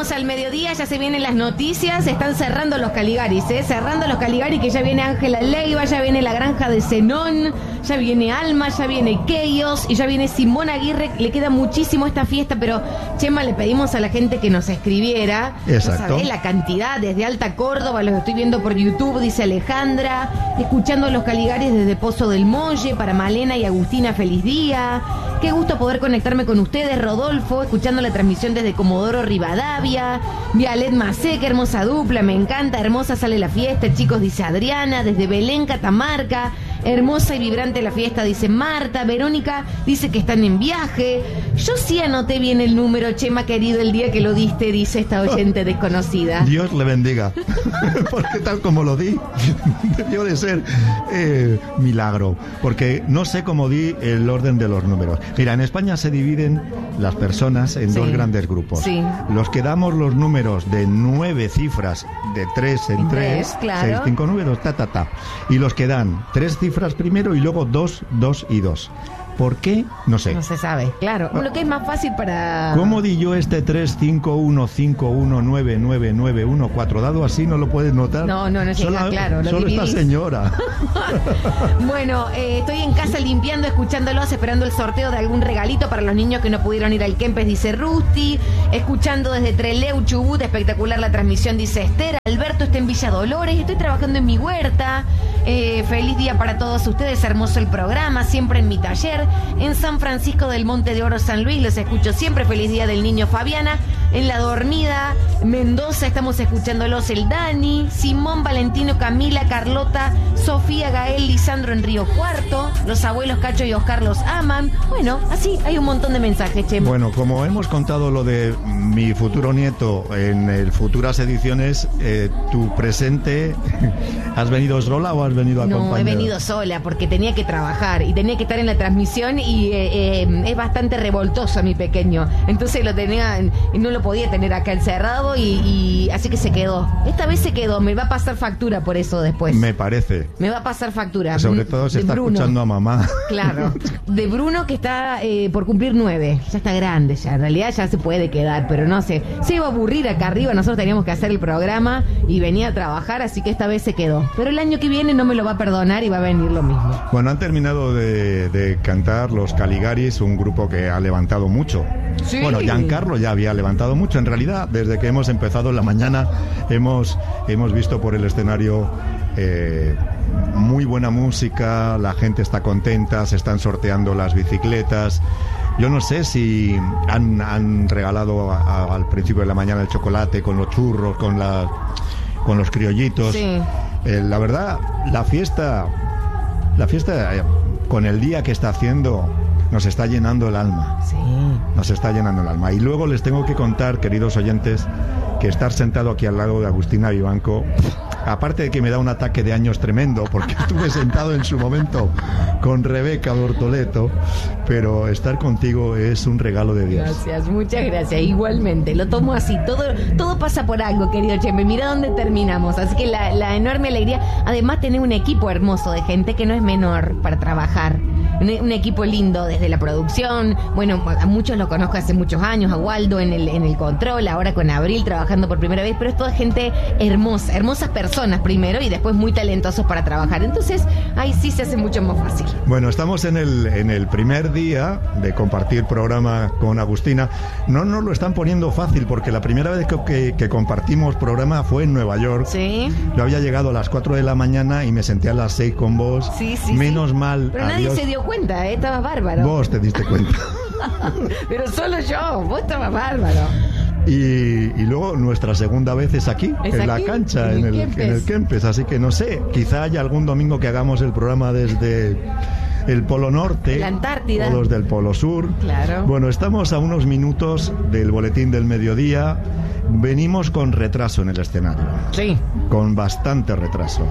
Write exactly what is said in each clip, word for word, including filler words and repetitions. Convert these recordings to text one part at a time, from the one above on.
Llegamos al mediodía, ya se vienen las noticias, están cerrando los Caligaris, ¿eh? Cerrando los Caligaris, que ya viene Ángela Leiva, ya viene la granja de Zenón, ya viene Alma, ya viene Keyos y ya viene Simón Aguirre. Le queda muchísimo esta fiesta, pero Chema, le pedimos a la gente que nos escribiera. Exacto. No sabés la cantidad, desde Alta Córdoba, los estoy viendo por YouTube, dice Alejandra, escuchando los Caligaris desde Pozo del Molle, para Malena y Agustina, feliz día. Qué gusto poder conectarme con ustedes, Rodolfo, escuchando la transmisión desde Comodoro Rivadavia. Vialet Macé, qué hermosa dupla, me encanta, hermosa sale la fiesta, chicos, dice Adriana, desde Belén, Catamarca. Hermosa y vibrante la fiesta, dice Marta. Verónica dice que están en viaje. Yo sí anoté bien el número, Chema querido, el día que lo diste, dice esta oyente desconocida. Dios le bendiga. Porque tal como lo di, debió de ser eh, milagro. Porque no sé cómo di el orden de los números. Mira, en España se dividen las personas en sí. dos grandes grupos. Sí. Los que damos los números de nueve cifras, de tres en tres, claro. seis, cinco números, ta, ta, ta. Y los que dan tres cifras primero y luego dos, dos y dos. ¿Por qué? No sé. No se sabe, claro. Lo que es más fácil para... ¿Cómo di yo este tres, cinco, uno, cinco, uno, nueve, nueve, nueve, uno, cuatro? Dado así, ¿no lo puedes notar? No, no, no llega, solo, claro. Lo solo esta señora. Bueno, eh, estoy en casa limpiando, escuchándolos, esperando el sorteo de algún regalito para los niños que no pudieron ir al Kempes, dice Rusti. Escuchando desde Trelew, Chubut, espectacular la transmisión, dice Esther. Alberto está en Villa Dolores, estoy trabajando en mi huerta. Eh, feliz día para todos ustedes, hermoso el programa, siempre en mi taller. En San Francisco del Monte de Oro, San Luis, los escucho siempre. Feliz día del niño, Fabiana. En La Dormida, Mendoza, estamos escuchándolos, el Dani, Simón, Valentino, Camila, Carlota, Sofía, Gael, Lisandro en Río Cuarto. Los abuelos Cacho y Oscar los aman. Bueno, así hay un montón de mensajes, Chema. Bueno, como hemos contado lo de mi futuro nieto en el futuras ediciones, eh, tu presente, ¿has venido sola o has venido acompañada? No, he venido sola porque tenía que trabajar y tenía que estar en la transmisión y eh, eh, es bastante revoltoso mi pequeño. Entonces lo tenía, no lo podía tener acá encerrado y, y así que se quedó. Esta vez se quedó, me va a pasar factura por eso después. Me parece. Me va a pasar factura. Sobre todo se está Bruno. Escuchando a mamá. Claro. De Bruno, que está eh, por cumplir nueve. Ya está grande ya. En realidad ya se puede quedar, pero no sé. Se iba a aburrir acá arriba. Nosotros teníamos que hacer el programa y venía a trabajar, así que esta vez se quedó. Pero el año que viene no me lo va a perdonar y va a venir lo mismo. Bueno, han terminado de, de cantar los Caligaris, un grupo que ha levantado mucho. Sí. Bueno, Giancarlo ya había levantado mucho. En realidad, desde que hemos empezado en la mañana, hemos, hemos visto por el escenario eh, muy buena música, la gente está contenta, se están sorteando las bicicletas. Yo no sé si han, han regalado a, a, al principio de la mañana el chocolate con los churros, con, la, con los criollitos. Sí. Eh, la verdad, la fiesta, la fiesta eh, con el día que está haciendo, nos está llenando el alma. Sí. Nos está llenando el alma. Y luego les tengo que contar, queridos oyentes, que estar sentado aquí al lado de Agustina Vivanco, aparte de que me da un ataque de años tremendo, porque estuve sentado en su momento con Rebeca Bortoleto, pero estar contigo es un regalo de Dios. Gracias, muchas gracias. Igualmente, lo tomo así. Todo, todo pasa por algo, querido Cheme. Mira dónde terminamos. Así que la, la enorme alegría. Además, tener un equipo hermoso de gente que no es menor para trabajar. Un, un equipo lindo desde la producción. Bueno, a muchos lo conozco hace muchos años, a Waldo en el, en el control, ahora con Abril trabajando por primera vez, pero es toda gente hermosa, hermosas personas primero y después muy talentosos para trabajar. Entonces, ahí sí se hace mucho más fácil. Bueno, estamos en el, en el primer día de compartir programa con Agustina. No nos lo están poniendo fácil porque la primera vez que, que, que compartimos programa fue en Nueva York. Sí. Yo había llegado a las cuatro de la mañana y me senté a las seis con vos. Sí, sí, Menos sí. mal. Pero adiós. nadie se dio cuenta, ¿eh? Estabas bárbaro. Vos te diste cuenta. Pero solo yo, vos estabas bárbaro. Y, y luego nuestra segunda vez es aquí, ¿Es en aquí? la cancha, en en el el, Kempes. en el Kempes. Así que no sé, quizá haya algún domingo que hagamos el programa desde el Polo Norte, la Antártida, o los del Polo Sur. Claro. Bueno, estamos a unos minutos del boletín del mediodía. Venimos con retraso en el escenario. Sí. Con bastante retraso.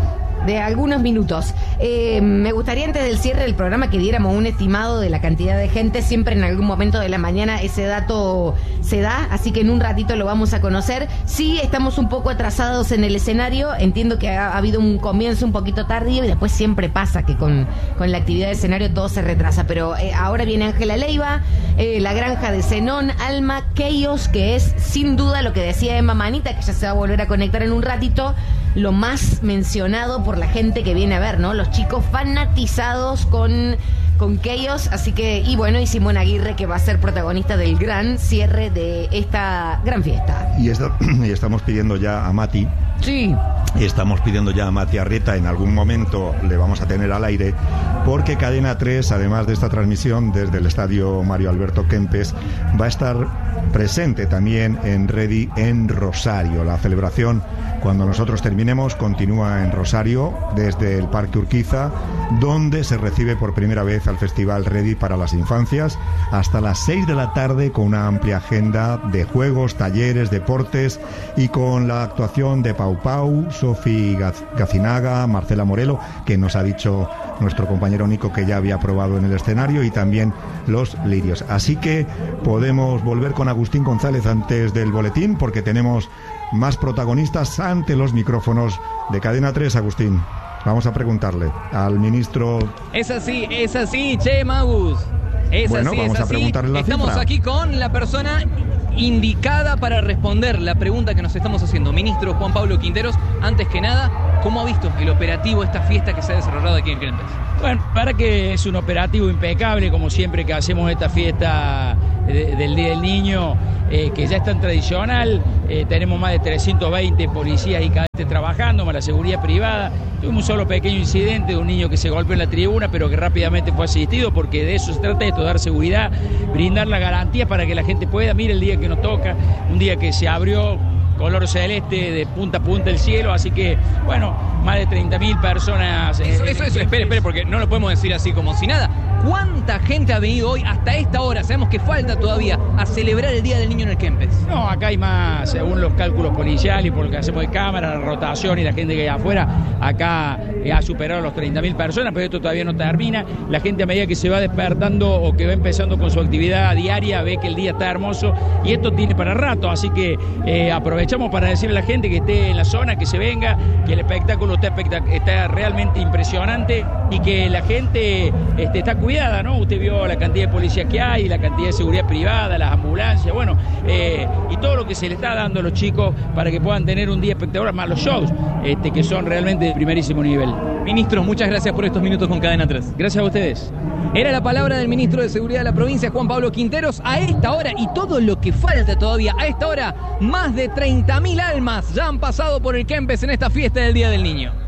de algunos minutos. Eh, me gustaría antes del cierre del programa que diéramos un estimado de la cantidad de gente. Siempre en algún momento de la mañana ese dato se da, así que en un ratito lo vamos a conocer. Sí, estamos un poco atrasados en el escenario. Entiendo que ha, ha habido un comienzo un poquito tardío y después siempre pasa que con, con la actividad de escenario todo se retrasa. Pero eh, ahora viene Ángela Leiva, eh, La Granja de Zenón, Alma, Chaos, que es sin duda lo que decía Emma Manita, que ya se va a volver a conectar en un ratito, lo más mencionado por la gente que viene a ver, ¿no? Los chicos fanatizados con, con Chaos, así que, y bueno, y Simón Aguirre, que va a ser protagonista del gran cierre de esta gran fiesta. Y, esto, y estamos pidiendo ya a Mati. Sí. Y estamos pidiendo ya a Mati Arrieta, en algún momento le vamos a tener al aire, porque Cadena tres, además de esta transmisión desde el estadio Mario Alberto Kempes, va a estar presente también en Ready en Rosario. La celebración, cuando nosotros terminemos, continúa en Rosario desde el Parque Urquiza, donde se recibe por primera vez al Festival Ready para las Infancias hasta las seis de la tarde, con una amplia agenda de juegos, talleres, deportes, y con la actuación de Pau Pau, Sofi Gacinaga, Marcela Morelo, que nos ha dicho nuestro compañero Nico que ya había probado en el escenario, y también los Lirios. Así que podemos volver con Agustín González antes del boletín, porque tenemos más protagonistas ante los micrófonos de Cadena tres. Agustín, vamos a preguntarle al ministro. Es así, es así, che, Magus. Es bueno, así, vamos es a preguntarle así. la Estamos cifra. aquí con la persona indicada para responder la pregunta que nos estamos haciendo. Ministro Juan Pablo Quinteros, antes que nada, ¿cómo ha visto el operativo, esta fiesta que se ha desarrollado aquí en Kempes? Bueno, para que es un operativo impecable, como siempre que hacemos esta fiesta de, del Día del Niño, eh, que ya es tan tradicional. Eh, tenemos más de trescientos veinte policías y cadetes trabajando, más la seguridad privada. Tuvimos un solo pequeño incidente de un niño que se golpeó en la tribuna, pero que rápidamente fue asistido, porque de eso se trata esto, dar seguridad, brindar la garantía para que la gente pueda. Mira el día que nos toca, un día que se abrió color celeste de punta a punta el cielo, así que, bueno, más de treinta mil personas. Eso, eso, eso, espere, espere, porque no lo podemos decir así como si nada. ¿Cuánta gente ha venido hoy hasta esta hora? Sabemos que falta todavía a celebrar el Día del Niño en el Kempes. No, acá hay más, según los cálculos policiales y por lo que hacemos de cámara, la rotación y la gente que hay afuera, acá ha superado los treinta mil personas, pero esto todavía no termina. La gente, a medida que se va despertando o que va empezando con su actividad diaria, ve que el día está hermoso y esto tiene para rato, así que eh, aprovechamos para decirle a la gente que esté en la zona, que se venga, que el espectáculo está, espectac- está realmente impresionante y que la gente este, está cuidada, ¿no? Usted vio la cantidad de policía que hay, la cantidad de seguridad privada, las ambulancias, bueno, eh, y todo lo que se le está dando a los chicos para que puedan tener un día espectacular, más los shows, este, que son realmente de primerísimo nivel. Ministro, muchas gracias por estos minutos con Cadena tres. Gracias a ustedes. Era la palabra del ministro de Seguridad de la provincia, Juan Pablo Quinteros. A esta hora, y todo lo que falta todavía, a esta hora, más de treinta mil almas ya han pasado por el Kempes en esta fiesta del Día del Niño.